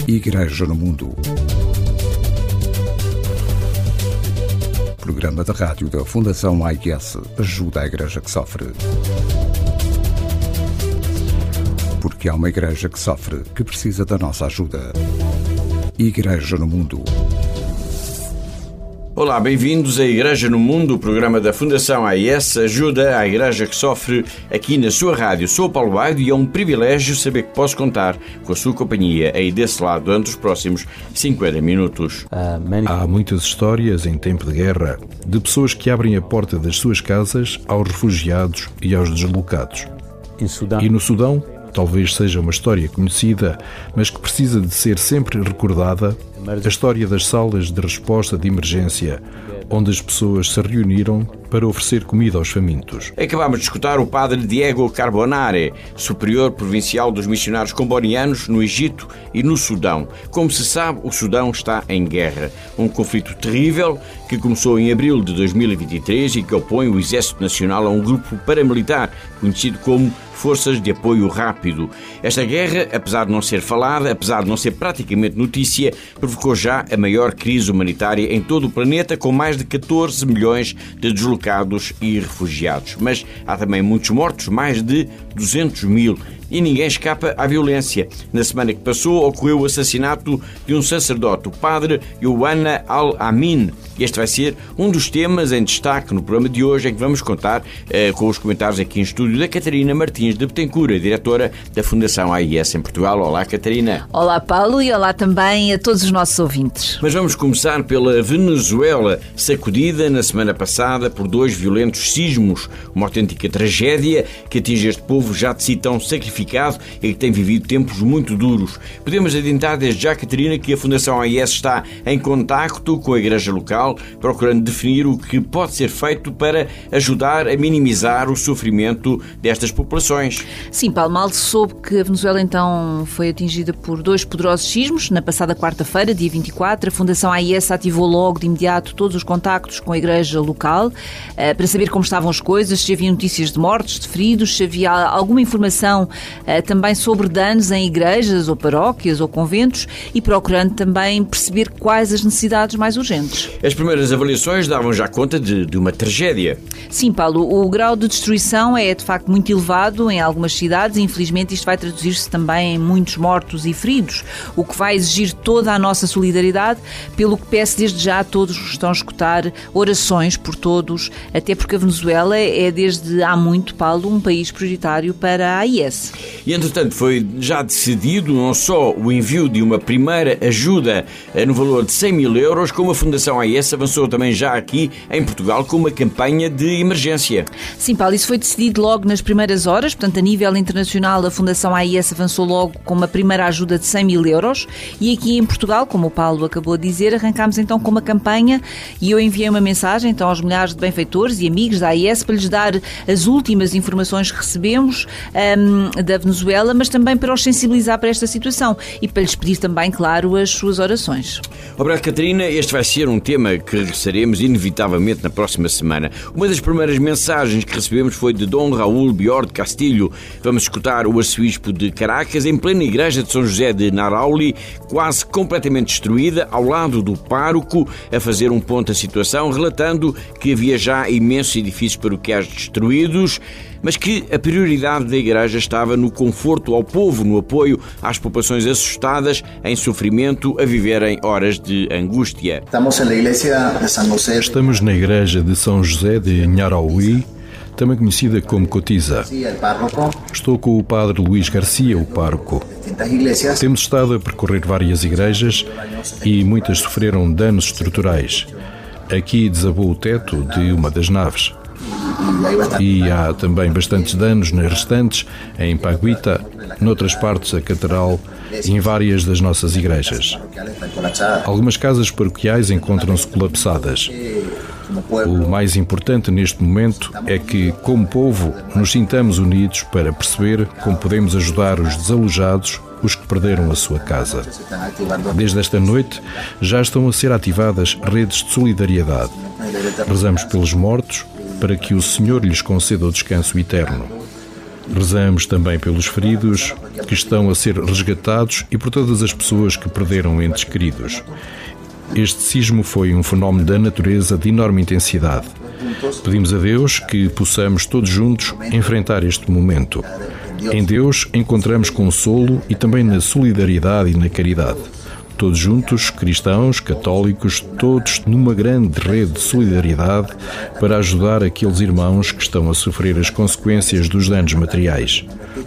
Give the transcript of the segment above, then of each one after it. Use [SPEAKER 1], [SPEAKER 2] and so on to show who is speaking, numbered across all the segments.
[SPEAKER 1] Igreja no Mundo. Programa da rádio da Fundação AIS ajuda a Igreja que sofre. Porque há uma Igreja que sofre, que precisa da nossa ajuda. Igreja no Mundo.
[SPEAKER 2] Olá, bem-vindos à Igreja no Mundo, o programa da Fundação AIS ajuda a Igreja que sofre aqui na sua rádio. Sou o Paulo Bairro e é um privilégio saber que posso contar com a sua companhia aí desse lado durante os próximos 50 minutos.
[SPEAKER 3] Há muitas histórias em tempo de guerra de pessoas que abrem a porta das suas casas aos refugiados e aos deslocados. E no Sudão, talvez seja uma história conhecida, mas que precisa de ser sempre recordada, a história das salas de resposta de emergência, onde as pessoas se reuniram para oferecer comida aos famintos.
[SPEAKER 2] Acabamos de escutar o padre Diego Carbonare, superior provincial dos missionários combonianos no Egito e no Sudão. Como se sabe, o Sudão está em guerra. Um conflito terrível que começou em abril de 2023 e que opõe o Exército Nacional a um grupo paramilitar conhecido como Forças de Apoio Rápido. Esta guerra, apesar de não ser falada, apesar de não ser praticamente notícia, provocou já a maior crise humanitária em todo o planeta, com mais de 14 milhões de deslocados e refugiados. Mas há também muitos mortos, mais de 200 mil. E ninguém escapa à violência. Na semana que passou, ocorreu o assassinato de um sacerdote, o padre Ioana Al-Amin. Este vai ser um dos temas em destaque no programa de hoje, em que vamos contar com os comentários aqui em estúdio da Catarina Martins de Betancourt, diretora da Fundação AIS em Portugal. Olá, Catarina.
[SPEAKER 4] Olá, Paulo, e olá também a todos os nossos ouvintes.
[SPEAKER 2] Mas vamos começar pela Venezuela, sacudida na semana passada por dois violentos sismos, uma autêntica tragédia que atinge este povo já de si tão sacrificado e que tem vivido tempos muito duros. Podemos adiantar desde já, Catarina, que a Fundação AIS está em contacto com a Igreja local, procurando definir o que pode ser feito para ajudar a minimizar o sofrimento destas populações.
[SPEAKER 4] Sim, Paulo, mal se soube que a Venezuela então foi atingida por dois poderosos sismos. Na passada quarta-feira, dia 24, a Fundação AIS ativou logo de imediato todos os contactos com a Igreja local para saber como estavam as coisas, se havia notícias de mortes, de feridos, se havia alguma informação também sobre danos em igrejas ou paróquias ou conventos, e procurando também perceber quais as necessidades mais urgentes.
[SPEAKER 2] As primeiras avaliações davam já conta de uma tragédia.
[SPEAKER 4] Sim, Paulo, o grau de destruição é de facto muito elevado em algumas cidades e infelizmente isto vai traduzir-se também em muitos mortos e feridos, o que vai exigir toda a nossa solidariedade, pelo que peço desde já a todos que estão a escutar orações por todos, até porque a Venezuela é desde há muito, Paulo, um país prioritário para a AIS.
[SPEAKER 2] E, entretanto, foi já decidido não só o envio de uma primeira ajuda no valor de 100 mil euros, como a Fundação AIS avançou também já aqui em Portugal com uma campanha de emergência.
[SPEAKER 4] Sim, Paulo, isso foi decidido logo nas primeiras horas, portanto, a nível internacional a Fundação AIS avançou logo com uma primeira ajuda de 100 mil euros e aqui em Portugal, como o Paulo acabou de dizer, arrancámos então com uma campanha e eu enviei uma mensagem então aos milhares de benfeitores e amigos da AIS para lhes dar as últimas informações que recebemos da Venezuela, mas também para os sensibilizar para esta situação e para lhes pedir também, claro, as suas orações.
[SPEAKER 2] Obrigado, Catarina. Este vai ser um tema que regressaremos inevitavelmente na próxima semana. Uma das primeiras mensagens que recebemos foi de Dom Raul Bior de Castilho. Vamos escutar o arcebispo de Caracas, em plena igreja de São José de Narauli, quase completamente destruída, ao lado do pároco, a fazer um ponto da situação, relatando que havia já imensos edifícios paroquiais destruídos, mas que a prioridade da Igreja estava no conforto ao povo, no apoio às populações assustadas, em sofrimento, a viverem horas de angústia.
[SPEAKER 3] Estamos na Igreja de São José de Naraui, também conhecida como Cotiza. Estou com o padre Luís Garcia, o pároco. Temos estado a percorrer várias igrejas e muitas sofreram danos estruturais. Aqui desabou o teto de uma das naves. E há também bastantes danos nas restantes, em Paguita, noutras partes da catedral e em várias das nossas igrejas. Algumas casas paroquiais encontram-se colapsadas. O mais importante neste momento é que, como povo, nos sintamos unidos para perceber como podemos ajudar os desalojados, os que perderam a sua casa. Desde esta noite já estão a ser ativadas redes de solidariedade. Rezamos pelos mortos, para que o Senhor lhes conceda o descanso eterno. Rezamos também pelos feridos que estão a ser resgatados e por todas as pessoas que perderam entes queridos. Este sismo foi um fenómeno da natureza de enorme intensidade. Pedimos a Deus que possamos todos juntos enfrentar este momento. Em Deus encontramos consolo e também na solidariedade e na caridade. Todos juntos, cristãos, católicos, todos numa grande rede de solidariedade para ajudar aqueles irmãos que estão a sofrer as consequências dos danos materiais.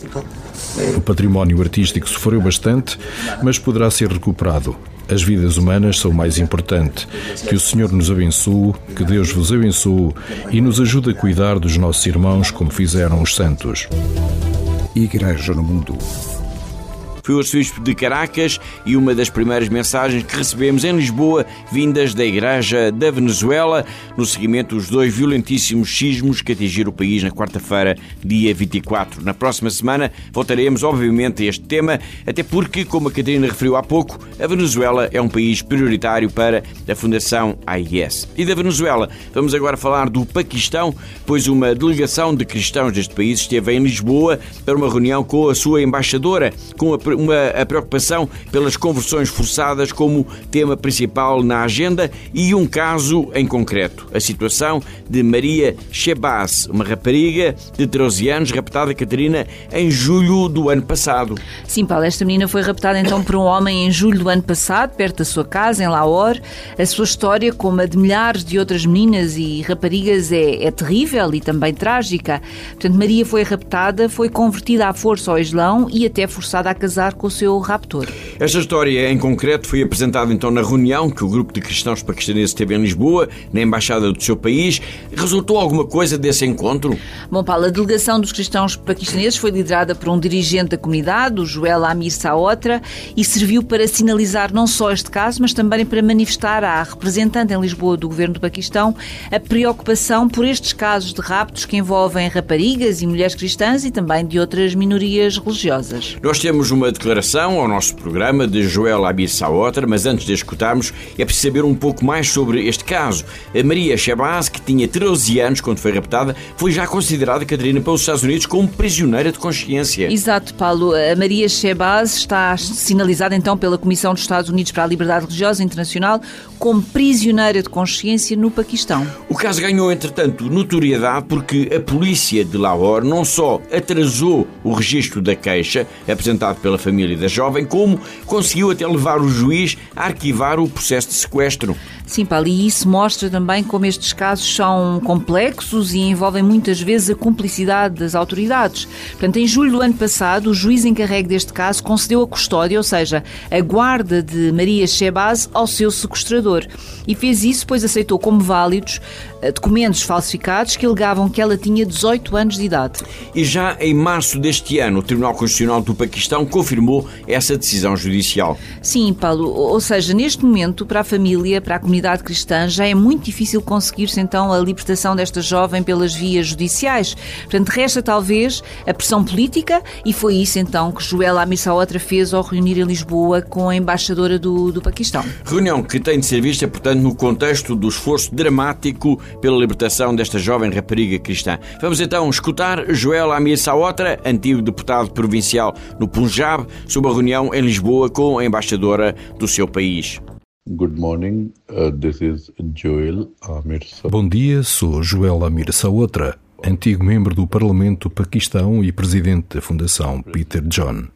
[SPEAKER 3] O património artístico sofreu bastante, mas poderá ser recuperado. As vidas humanas são o mais importante. Que o Senhor nos abençoe, que Deus vos abençoe e nos ajude a cuidar dos nossos irmãos como fizeram os santos.
[SPEAKER 1] Igreja no Mundo.
[SPEAKER 2] Foi o arcebispo de Caracas e uma das primeiras mensagens que recebemos em Lisboa, vindas da Igreja da Venezuela, no seguimento dos 2 violentíssimos sismos que atingiram o país na quarta-feira, dia 24. Na próxima semana voltaremos, obviamente, a este tema, até porque, como a Catarina referiu há pouco, a Venezuela é um país prioritário para a Fundação AIS. E da Venezuela, vamos agora falar do Paquistão, pois uma delegação de cristãos deste país esteve em Lisboa para uma reunião com a sua embaixadora, com a preocupação pelas conversões forçadas como tema principal na agenda e um caso em concreto, a situação de Maria Shebaz, uma rapariga de 13 anos, raptada, Catarina, em julho do ano passado.
[SPEAKER 4] Sim, Paulo, esta menina foi raptada então por um homem em julho do ano passado, perto da sua casa, em Lahore. A sua história, como a de milhares de outras meninas e raparigas, é terrível e também trágica. Portanto, Maria foi raptada, foi convertida à força ao Islão e até forçada a casar com o seu raptor.
[SPEAKER 2] Esta história em concreto foi apresentada então na reunião que o grupo de cristãos paquistaneses teve em Lisboa, na embaixada do seu país. Resultou alguma coisa desse encontro?
[SPEAKER 4] Bom, Paulo, a delegação dos cristãos paquistaneses foi liderada por um dirigente da comunidade, o Joel Amir Saotra, e serviu para sinalizar não só este caso, mas também para manifestar à representante em Lisboa do governo do Paquistão a preocupação por estes casos de raptos que envolvem raparigas e mulheres cristãs e também de outras minorias religiosas.
[SPEAKER 2] Nós temos uma declaração ao nosso programa de Joel Amir Saotra, mas antes de a escutarmos é preciso saber um pouco mais sobre este caso. A Maria Shebaz, que tinha 13 anos quando foi raptada, foi já considerada, Catarina, pelos Estados Unidos como prisioneira de consciência.
[SPEAKER 4] Exato, Paulo. A Maria Shebaz está sinalizada então pela Comissão dos Estados Unidos para a Liberdade Religiosa Internacional como prisioneira de consciência no Paquistão.
[SPEAKER 2] O caso ganhou, entretanto, notoriedade porque a polícia de Lahore não só atrasou o registro da queixa apresentado pela família da jovem, como conseguiu até levar o juiz a arquivar o processo de sequestro.
[SPEAKER 4] Sim, Paulo, e isso mostra também como estes casos são complexos e envolvem muitas vezes a cumplicidade das autoridades. Portanto, em julho do ano passado, o juiz encarregue deste caso concedeu a custódia, ou seja, a guarda de Maria Shebaz ao seu sequestrador. E fez isso, pois aceitou como válidos documentos falsificados que alegavam que ela tinha 18 anos de idade.
[SPEAKER 2] E já em março deste ano, o Tribunal Constitucional do Paquistão confirmou essa decisão judicial.
[SPEAKER 4] Sim, Paulo, ou seja, neste momento, para a família, para a comunidade cristã, já é muito difícil conseguir-se então a libertação desta jovem pelas vias judiciais. Portanto, resta talvez a pressão política e foi isso então que Joel Amir Saotra fez ao reunir em Lisboa com a embaixadora do Paquistão.
[SPEAKER 2] Reunião que tem de ser vista, portanto, no contexto do esforço dramático pela libertação desta jovem rapariga cristã. Vamos então escutar Joel Amir Saotra, antigo deputado provincial no Punjab, sobre a reunião em Lisboa com a embaixadora do seu país.
[SPEAKER 5] Good morning, this is Joel Amir Saotra.
[SPEAKER 3] Bom dia, sou Joel Amir Saotra, antigo membro do Parlamento do Paquistão e presidente da Fundação Peter John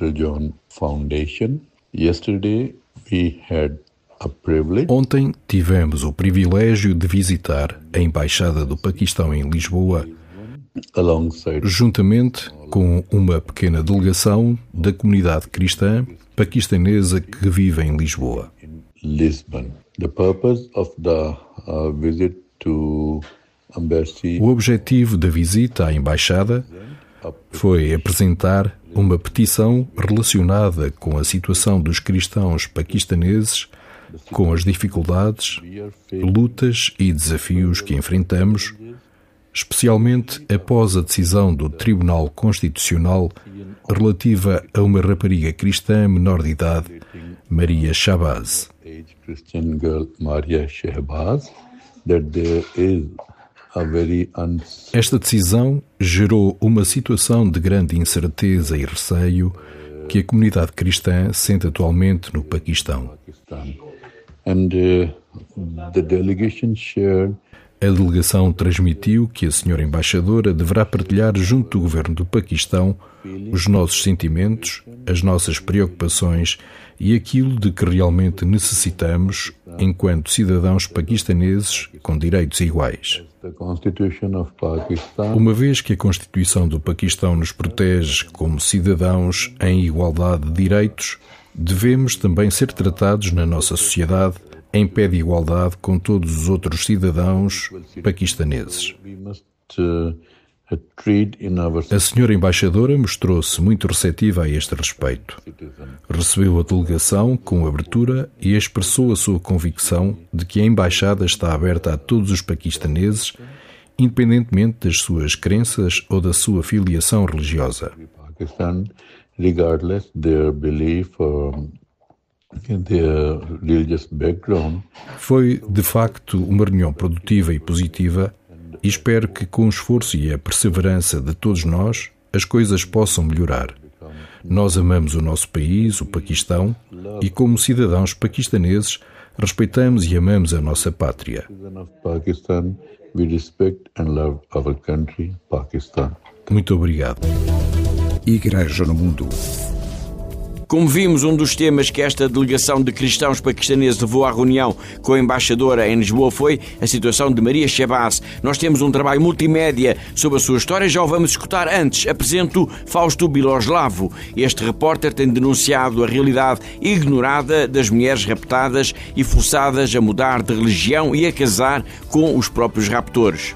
[SPEAKER 5] Foundation. Yesterday we had a privilege.
[SPEAKER 3] Ontem tivemos o privilégio de visitar a Embaixada do Paquistão em Lisboa, juntamente com uma pequena delegação da comunidade cristã paquistanesa que vive em Lisboa.
[SPEAKER 5] Lisbon. The purpose of the visit to embassy.
[SPEAKER 3] O objetivo da visita à embaixada foi apresentar uma petição relacionada com a situação dos cristãos paquistaneses, com as dificuldades, lutas e desafios que enfrentamos, especialmente após a decisão do Tribunal Constitucional relativa a uma rapariga cristã menor de idade, Maria Shebaz.
[SPEAKER 5] Christian girl Maria Shebaz, that there is
[SPEAKER 3] Esta decisão gerou uma situação de grande incerteza e receio que a comunidade cristã sente atualmente no Paquistão. A delegação transmitiu que a senhora embaixadora deverá partilhar junto do governo do Paquistão os nossos sentimentos, as nossas preocupações e aquilo de que realmente necessitamos enquanto cidadãos paquistaneses com direitos iguais. Uma vez que a Constituição do Paquistão nos protege como cidadãos em igualdade de direitos, devemos também ser tratados na nossa sociedade em pé de igualdade com todos os outros cidadãos paquistaneses. A senhora embaixadora mostrou-se muito receptiva a este respeito. Recebeu a delegação com abertura e expressou a sua convicção de que a embaixada está aberta a todos os paquistaneses, independentemente das suas crenças ou da sua filiação religiosa. Foi, de facto, uma reunião produtiva e positiva e espero que, com o esforço e a perseverança de todos nós, as coisas possam melhorar. Nós amamos o nosso país, o Paquistão, e como cidadãos paquistaneses, respeitamos e amamos a nossa pátria. Muito obrigado.
[SPEAKER 1] Igreja no Mundo.
[SPEAKER 2] Como vimos, um dos temas que esta delegação de cristãos paquistaneses levou à reunião com a embaixadora em Lisboa foi a situação de Maria Shabazz. Nós temos um trabalho multimédia sobre a sua história, já o vamos escutar. Antes, apresento Fausto Biloslavo. Este repórter tem denunciado a realidade ignorada das mulheres raptadas e forçadas a mudar de religião e a casar com os próprios raptores.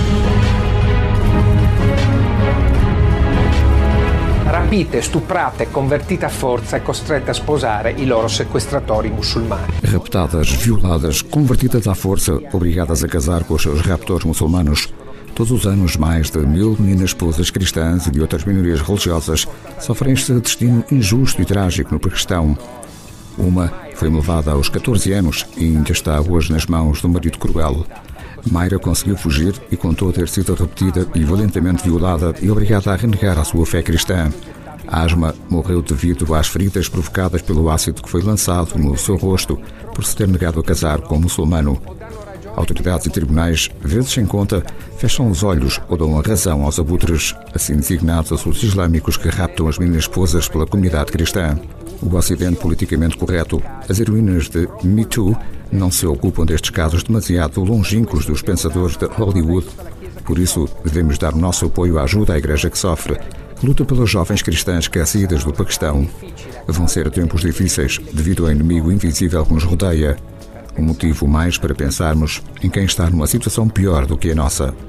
[SPEAKER 6] Rapite, stuprate, convertite a forza e costrette a sposare i loro sequestratori muçulmani.
[SPEAKER 1] Raptadas, violadas, convertidas à força, obrigadas a casar com os seus raptores muçulmanos. Todos os anos, mais de 1000 meninas esposas cristãs e de outras minorias religiosas sofrem este destino injusto e trágico no Paquistão. Uma foi levada aos 14 anos e ainda está hoje nas mãos do marido cruel. Mayra conseguiu fugir e contou ter sido repetida e violentamente violada e obrigada a renegar a sua fé cristã. Asma morreu devido às feridas provocadas pelo ácido que foi lançado no seu rosto por se ter negado a casar com um muçulmano. Autoridades e tribunais, vezes sem conta, fecham os olhos ou dão a razão aos abutres, assim designados assuntos islâmicos que raptam as meninas esposas pela comunidade cristã. O Ocidente politicamente correto, as heroínas de Me Too, não se ocupam destes casos demasiado longínquos dos pensadores de Hollywood. Por isso, devemos dar o nosso apoio à ajuda à Igreja que sofre, que luta pelas jovens cristãs esquecidas do Paquistão. Vão ser tempos difíceis devido ao inimigo invisível que nos rodeia. Um motivo mais para pensarmos em quem está numa situação pior do que a nossa.